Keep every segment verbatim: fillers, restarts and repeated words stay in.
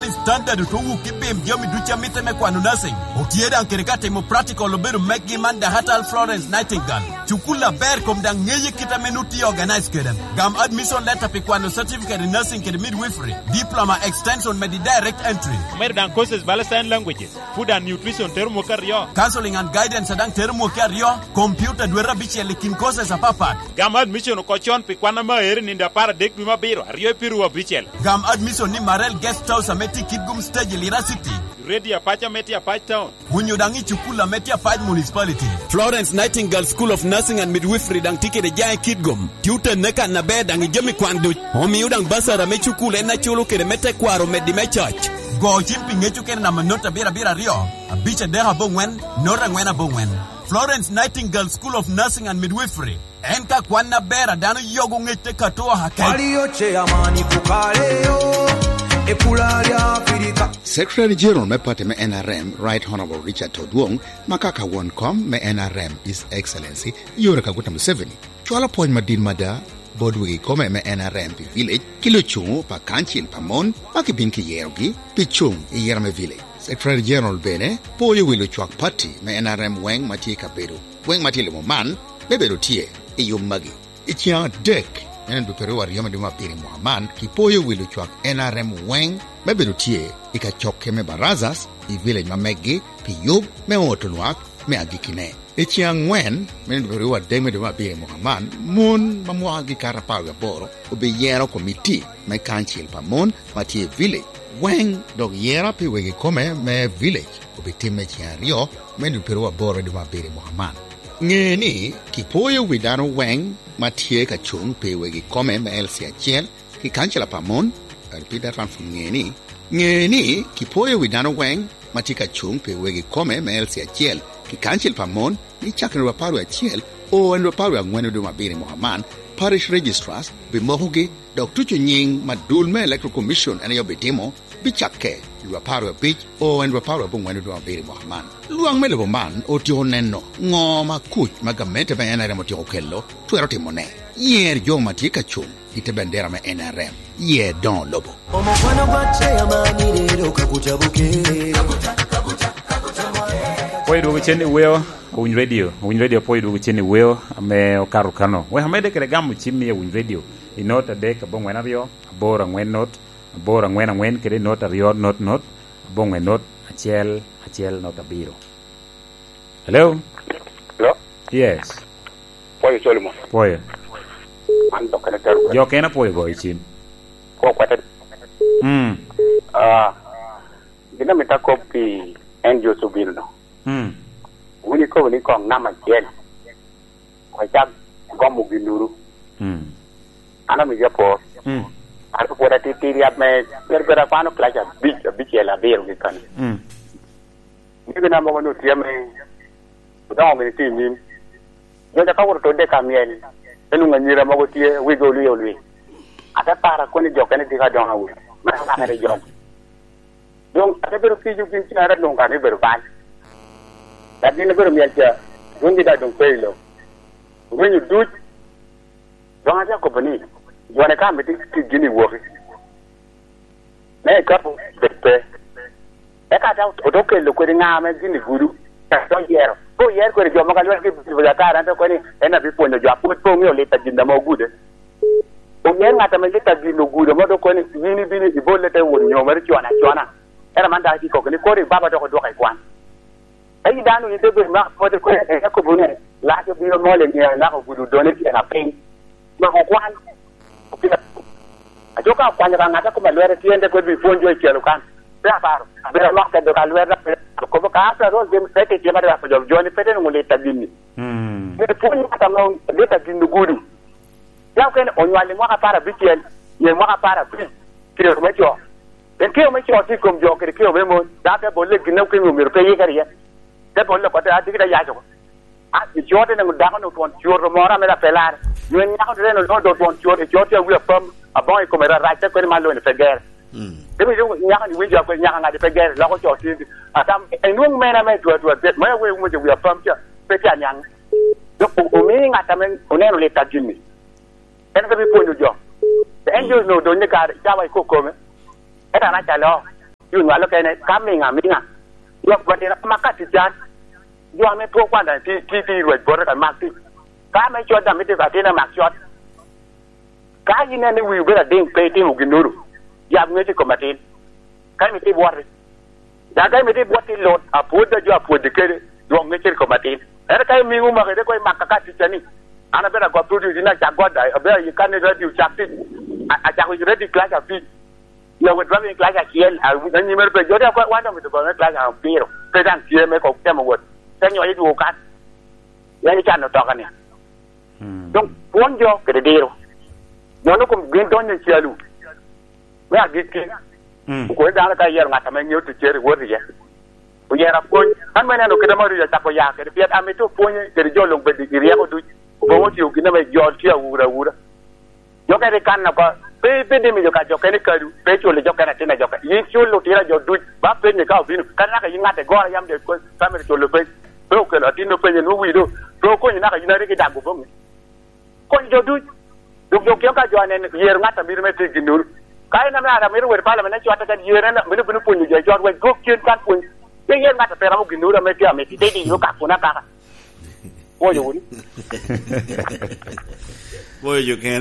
standard to wu kipim yomi ducha mite me kwanu nursing. Otieda ankerikate mo practical oberu megi manda hatal Florence Nightingale. Chukula ber kom dang ngeye kita menuti organize keden. Gam admission letter pe kwanu certificate in nursing kede midwifery. Diploma extension med direct entry. Mer dan courses Palestine languages, food and nutrition termo karyo. Counseling and guidance adang termo karyo. Computer dwera bichi likin courses apapat. Gam admission ko chon pe kwana ma eri ninda para dek bima biro. Ariyo piru wa bichel. Gam admission ni Marel Guest House ameti Kidgum Stage Lira City. Ready apacha meti apach town. Hunyodangi chukula meti apach municipality. Florence Nightingale School of Nursing and Midwifery dang tike de jaya Kidgum. Tuta neka na bed dang ijemi kwandu. Homi udang basara me chukula ena chulu kere mete kwaro medi me church. Go chimpi ngechu kere na manota bira bira rio. Abiche deha bongwen, nora ngwena bongwen. Florence Nightingale School of Nursing and Midwifery. Enka kwana bera dano yogo ngete katoa hakai. Walioche amani kukaleo. Secretary General Mepate me N R M, Right Honorable Richard Todwong, Makaka Woncom, me N R M, His Excellency, Yore Kaguta Museveni. Chwala point Madin Mada, Bodwigi Kome me N R M Pi Village, Kilochung, Pa Kanchil Pamon, Makibinki Yerogi, Pichung, Yerame Village. Secretary General Bene, Poyo Willu Chwak Party, me N R M Weng Mati Kaberu, Weng Mati Lemoman, Beberu Tie, Iyumagi. Ichia Dek. Nene dupero wa riyoma duma piri Muhammad kipoyo wilu chwak N R M Weng mebedu tie ika choke me barazas I village mamegi pi yub me otoluak me agikine. Ichia ngwen mene dupero wa deme duma piri Muhammad mun mamwa agikara pawe boro ube yero komiti me kanchil pa mun matie village. Weng dog yera pi wegi kome me village ube time chia rio mene dupero wa boro duma piri Muhammad. Ngeni kipoyo widano Weng Matie ka chung pe wegi kome me el sia chiel ki kanchela pamon I repeat that one from ngeni ngeni ki poye widano weng matie ka chung pe wegi kome me el sia chiel ki kanchel pamon ni chakre wa paru chiel o en wa paru ngwene do mabiri Muhammad parish registrars be mohugi Doctor Chunying madul me electoral commission and yo betimo bi chakke wa paru beach o en wa paru bo ngwene do mabiri Muhammad luang me le man o ti honenno ngoma kuch magamete ba N R M ti okello twero timone yer jo matie ka chung ite bendera me N R M ye don lobo omofana bache amani lero kakutabuke Poi do cheni weo Win radio Win radio poi do cheni weo me okaru kano we hamede kere gamu chimi Win radio inota de ka bongwena rio bora ngwen not bora ngwena ngwen kere nota rio not not bongwen not achiel achiel nota biro. Hello? Hello? Yes. Poi Solomon. Poi. Ando kana taru. Yo kena poi go ichim. Ko kwata. Mm. Ah. Dina meta kopi enjo subil no. Mm. Wini ko wini ko ngama jen. Ko jab ko muginduru. Mm. Ana mi japo. Mm. Aku pura titiri ap me berbera pano klaja bich bich la beru gikan. Mm. Ni na mo no tiame. Udah ngene ti nim. Yo da ka wor to de kamien. Enu nganyira mo tie wigo lu yo lu. Ada para ko ni jokane di ka don hawu. Ma na re jok. Donc ada beru ki ju kin ci ara don ka ni beru ban. Da ni beru mi alja. Don di da don pelo. When you do don aja ko bani. Yo na ka mi ti gini wo. Na ka po de e ka ta o do ke lo ko nga me gini guru. Ta so yero. Ko yer ko jo magal wer ki bila tara to ko ni ena bi ponyo jo apu to mi o leta jinda mo gude o yer ngata me leta bi no gude mo do ko ni bini bini di bolle te won nyo mer chona chona era man da ki ko ni ko ri baba to ko do kay kwan ay danu ni te be ma ko de ko e ko bune la ko bi mo le ni na ko gudu do ne ki na pe ma ko kwan a jo ka kwan ga ngata ko ma lere ti ende ko bi ponjo e chelo kan ba baro be lo ka do ka lere ko ka ta ro dem sete ti mara ko joni pete no le tabini mm ne po ni ta no le tabini gudu ya ko ne onwale mo ka para bitien ye mo ka para bi kire mo cho den ke mo cho ti kom jo kire ke o mo da ka bolle ginne ko mi ko ye kare ya de bolle ko ta digira ya jo a ti jo de no da no ton jo ro mo ra me la pelar yo nya ko de no do ton jo de jo te wi pam a bon ko me ra ra ta ko ni malo ni feger mm Demi yo nyaka ni winja ko nyaka ngadi pegere la ko choti atam enung mena me to to bet me we mo je we pam cha pe cha nyang do o mi ngata men oneno le tajini en ko bi ponyo jo the angels no do ne ka ja wa ko ko me eta na cha lo yu ngalo kene kaminga minga yo badira makati jan yo ame to kwanda ti ti ti ro bor ka makti ka me chota mi ti ka tena makshot ka yine ni wi bera ding pe ti muginuru ya ngeti komatin ka mi ti bor ya ka mi ti bor ti lot apoda jo apode kere yo ngeti komatin era ka mi nguma ke ko makaka ti tani ana bera go produce na jagoda abera you can ready chakti a jago ready class of feed yo we driving class a kiel a ni mer pe yo da kwa wanda mi to go class a piro pe dan tie me ko temo wot tanyo i du ka ya ni kan to kan ya donc won jo ke de diro no ko gen don ni chialu we a git ko da ka yer ngata me nyotu chere wori ya o yera ko an me no ke da mari ya ta ko ya ke de piat amito ponye ke jo long be di riya ko du ko mo ti o kina me jo ti a wura wura yo ke de kan na ko pe pe de mi jo ka jo ke ni ka du pe cho le jo ka na tina jo ka yi cho lo tira jo du ba pe ni ka binu kan na ka yi ngate go yam de ko sa me cho le pe pe ko la tino pe ni no wi do to ko ni na ka yi na ri ke da go bo mi ko jo du du jo ke ka jo ne yer ngata mi me te ginur kai na na mi wer pala me na cho ta kan yer na mi bu pu ni jo jo we go kin kan pu pe yer ngata pe ra mo ginur me ti me ti te di yo ka ku na ka Oye, Woody. Boy, you can.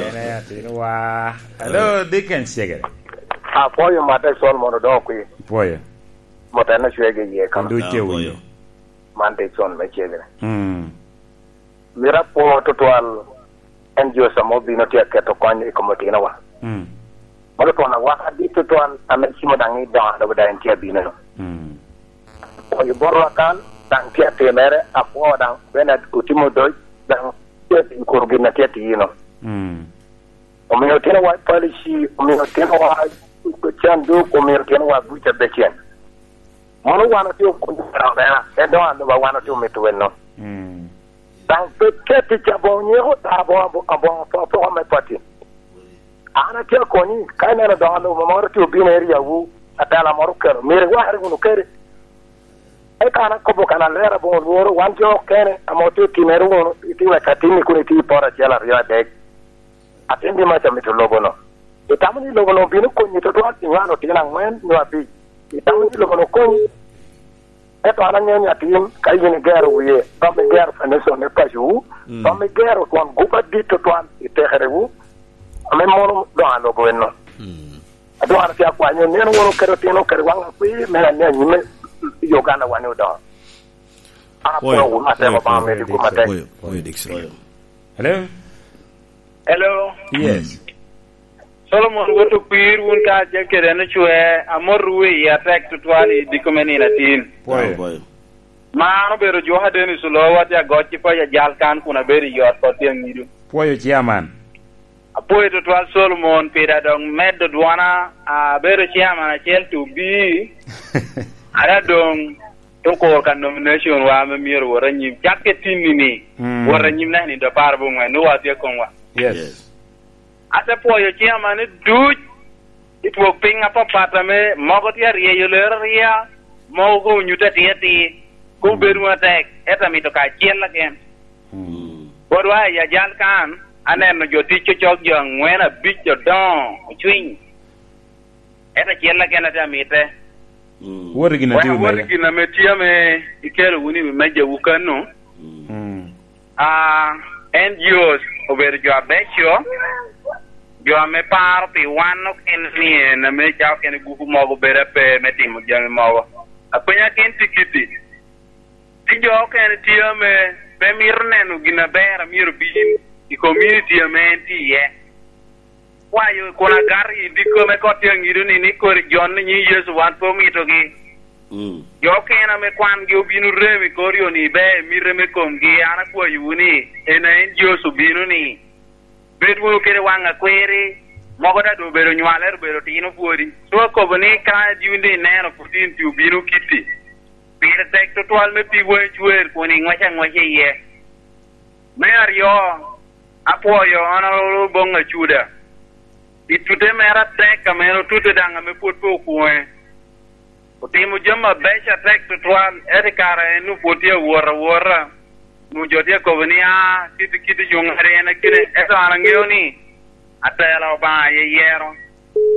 Hello, Dickens. Ah, for you, Mata Solomon, dog. Boy, Motana Swaggy, come do you. Monday son, my children. Hmm. Mirapo total and you some of the not yet get to coin a comotina. Hmm. Molotona, what I did to one, I met Simodangi down over the entire Bino. Hmm. Or you borrow a can. Dan kia te mere apo dan bena utimo doi dan kia te kurgina kia te yino. O me o tena wa policy, o me o tena wa chandu, o me o tena wa bucha bechen. Mono wana tio kundura mena, endo ando wa wana tio metu weno. Dan pe kia te chabo nyeho ta abo abo abo abo abo me pati. Ana kia koni, kai nena do ando mamaro tio bina eri wu atala marukero. Mere wa hari gunu kere. E kana ko bokana lera bo woro wanjo kene amoto timeru no itiwa katini kuni ti pora jela ria dek atindi ma chamito logo no itamuni logo no binu ko ni to to ngano tina ngwen no abi itamuni logo no ko e to ana nyanya tim kai ni gero wiye ba me gero faneso ne paju ba me gero kon guba dito to an iteherewu ame mono do an logo no ado ana ti akwa nyo ne no kero tino kero wanga kwi me na nyime Uganda wanu do. Hello. Hello. Yes. Solomon go to peer won ka je kere na chue amorwe ya tek to twali dikomeni na tin. Boy boy. Ma no bero jo ha deni sulo wat ya gochi pa ya jal kan kuna beri yo to tiang nidu. Poyo chairman. Apoy to twal Solomon pera dong med do dwana a bero chairman chel to bi. Ara dong to ko kan nomination wa me mir wora nyim jakke tinni ni wora nyim na ni do par bu ngwa no wa te kon wa yes ata po yo chiama ne du it wo pinga pa pata me mogo ti ari yo le ria mogo nyuta ti ti ko beru atek eta mi to ka chiela ken wora ya jal kan anen no jo ti cho cho yo ngwena big jo don twin eta chiela ken ata mi te Wori gina tiu wori gina metia me ikero wuni me meje wukano mm ah N G Os over jo abecho jo me par pi wano ken ni na me chao ken gugu mogo bere pe metimo jame mogo apenya ken tikiti ti jo ken tia me be mirne no gina bera mir bi i community amenti ye wayo kona gari diko me kotia ngiru ni ni ko jon ni yesu wan po mi to gi mm yo kena me kwan gi obinu remi korio ni be mi reme kom gi ana ko yuni ena en josu binu ni bedwo kere wanga kwere mogo da do bero nywaler bero tino fuori so ko bani ka diwinde neno putin tu binu kiti pire tek to twal me pi we chwer ko ni ngwacha ngwache ye me ario apoyo ana ro bonga chuda itute mera tek kamero tute danga me potpo kuwe utimu jama besha tek to twal erikara enu potia wora wora mu jotia kovnia kiti kiti jongare na kire eso anangeoni atela ba ye yero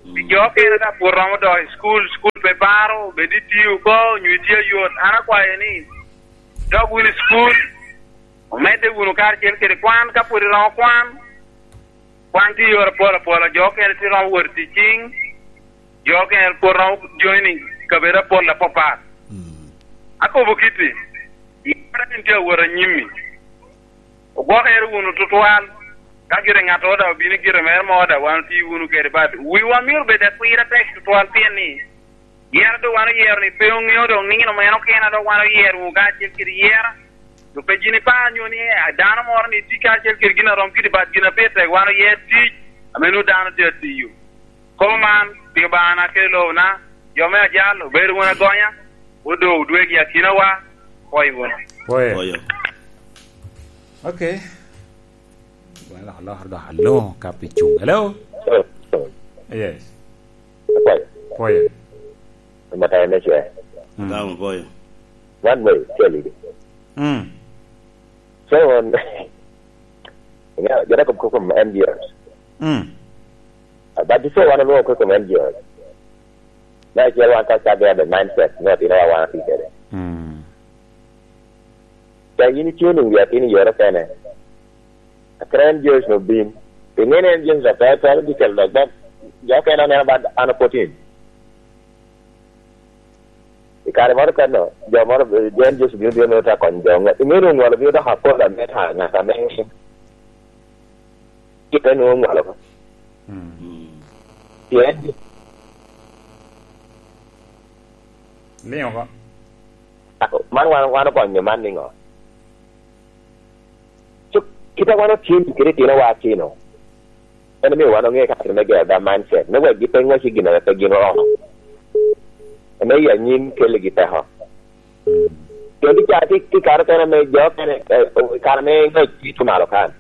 yo ke na puro do school school pe baro be di tiu ko nyu dia yon ana kwa ni do win school o mede wunu kar kel ke kwan ka puri ro kwan kwan ti yor polo polo yo ke ti ro wor ti king yo ke ko ro joining ka bera pola papa ako bokiti ira ntia wora nyimi o go ke wunu tutwal kagire ngato da bini gire mer mo da wan ti wunu ke bad wi wa mir be da kuira text to al pieni yer do wan yer ni peung yo do ni no meno ke na do wan yer u ga ti kir yer do pe jini pa nyu ni dana mor ni ti ka ti kir gina rom ki bad gina pe te wan yer ti amenu dana ti ti yu ko man ti bana ke lo na yo me jalo be ru na gonya o do dwe gi akina wa koy won koy okay. Hello, hello, hello, hello, Capichu. Hello? Yes. Quiet. Quiet. I'm not going to say. Down, boy. One way, Kelly. Hmm. So, on. You know, you're not going to come from M D S. Hmm. But you say one of them come from M D S. Now, you want to start there the mindset, not, you know, I want to see that. Hmm. So, you need tuning, you're in your opinion. A grand years no beam. The main engines are very political like that. You can only have an opportunity. The Caramar Cano, Jamar, the engines will be able to attack on Jong. The meaning one of you to have put a net high, not a mention. Keep a new one of them. Yes. Leo, man, one upon your manding or. Kita wana team kiri tina wa chino. Ene mi wana nge ka tina ge da mindset. Ne wa gipe ngwa shi gina ta gina ro. Ene ya nyin kele gita ha. Jadi ka ti ki kar kana me jo kana kar me ngai ti tu malo kan.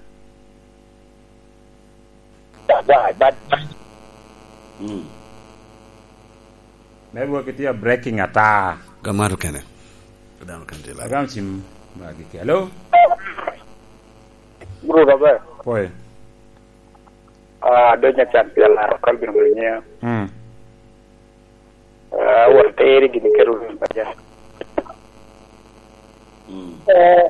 Da da but mm. Network itia breaking ata. Kamaru kene. Kadang kan tela. Agam sim bagi ke. Hello? Bro Robert. Boy. Ah, donya champion la kalbin ngnya. Hmm. Ah, wa tayri gini keru baja. Hmm. Eh.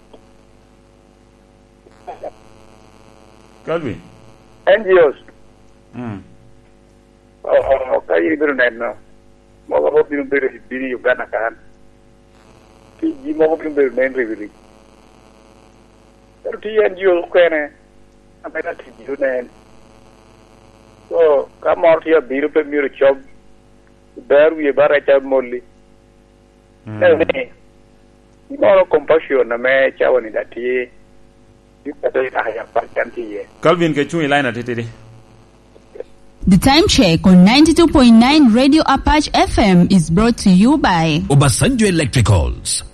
Kalbi. N G Os. Hmm. Oh, kai biru nenno. Mo ga biru biru biri Uganda kan. Ti ji mo biru biru nen rivili. Pero ti N G Os kwene. Amena ti biru nen. So, kamor ti biru pe miru job. Beru ye bara cha molli. Eh. Mo compassion na me chawani dati. Calvin ke chui line atitiri. The time check on ninety-two point nine Radio Apache F M is brought to you by Obasanjo Electricals.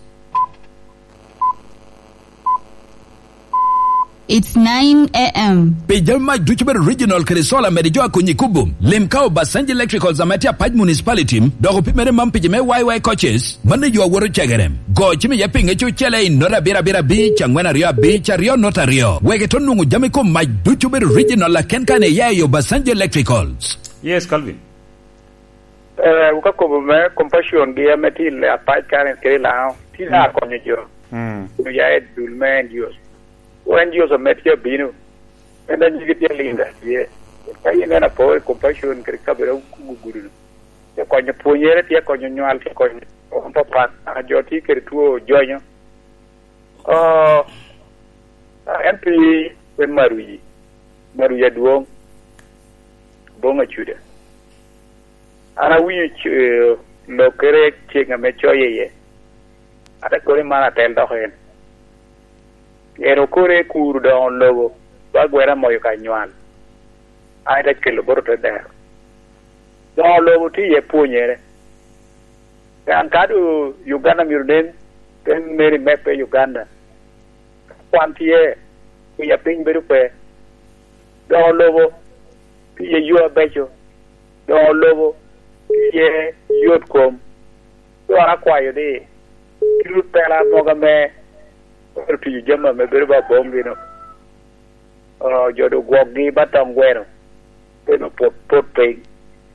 It's nine a.m. Pejama Duchber Regional Kresola Merijoa Kunyikubum. Limka Obasanjo Electricals Amatia Paj Municipality. Dogo Pimere Mampijame Y Y coaches. Manager Woro Chagarem. Go Chimi Yaping Echo Chele Nora Bira Bira Beach and Wena Rio Beach Rio Nota Rio. Wegetonu Jamiko my Duchber Regional Kenkane Yayo Obasanjo Electricals. Yes, Calvin. Eh, uka kubume compassion dia metil Apache karen kela. Tila konyo. Hmm. Ya dulme Dios. When you are met your binu, and then you get your linda, yeah. I am a poor compassion, Krikabero Guru. The coin of Puyer, the coin of coin of Papa, a joti, to join. Oh, M P when Marie, Maria Duong, Bonga Chuda. And I wish no correct king a mature. At a Corimana tell the hand. Ero kore kuru don logo bagwera moyo kanywan aida kelo borto der don logo ti ye punyere kan kadu Uganda mirden ten meri mepe Uganda kwantie ya ping beru pe don logo ti ye yo becho don logo ti ye yotkom to akwayo de kiru pela moga me Pergi jama me berba bom gino. Oh, jodoh guagi batang guero. Teno pot pot peng.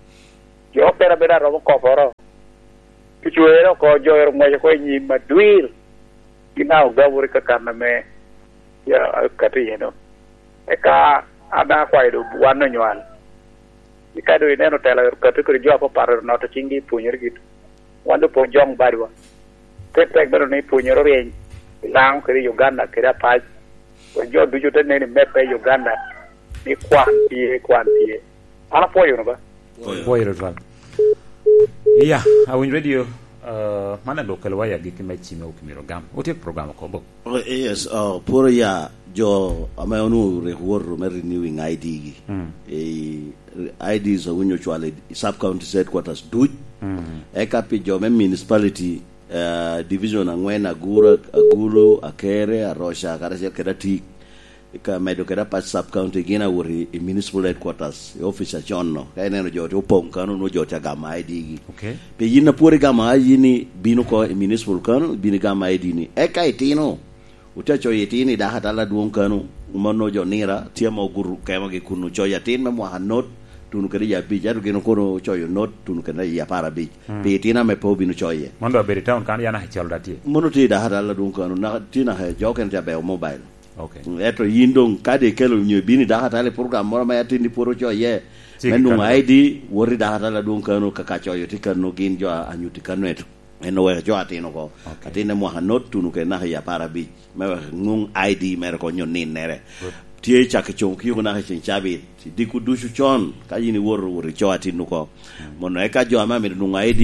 yo pera bera ro ko foro ki chuero ko jo ro mo ko ni maduir kinao gabur ka kana me ya kati yeno eka ada kwa ido wano nywan ikado ineno tela katu ko jo apa par no to chingi punyer gitu wando po jong barwa tek bero ni punyer re lang kiri Uganda kira pa ko jo du jute ne mepe Uganda ni kwanti kwanti ana po yo no ba po yo ral iya awin radio Uh, mana local waya gi kimai chime ukimiro gam ote program ko bo oh, yes uh, puro ya jo amayonu rewor me renewing I D gi mm. e I D so winyo chwale sub county headquarters do mm. e kapi jo me municipality uh, division angwena gura agulu akere arosha karashe kedati ka medo keda pa sub county gina wori e municipal headquarters e office chonno kay neno joti opom kanu no joti gama I D gi okay pe yina pore gama yini binu ko e municipal kanu binu gama I D ni e kay tino utacho yetini da hatala duon kanu umano jo nira tiamo guru kema ge kunu cho yatin me mo hanot tunu kedi ya bi jaru gino kono cho yo not tunu kedi ya para bi hmm. pe tina me po binu cho ye mondo be town kan yana hachal dati mono ti da hatala duon kanu na tina he joken ta be mobile okay eto yindong kade kelo nyo bini da hatale program mora ma yatindi poro cho ye menu I D wori da hatala don kanu kaka cho yo tikano gin jo anyuti kanet eno we jo atino ko atine mo hanot tunu ke na ya para bi me ngung I D mer ko nyon nin nere tie chak chong ki na hin chabi diku dushu chon ka yini wor wor cho atino ko mono e ka jo ama me nung I D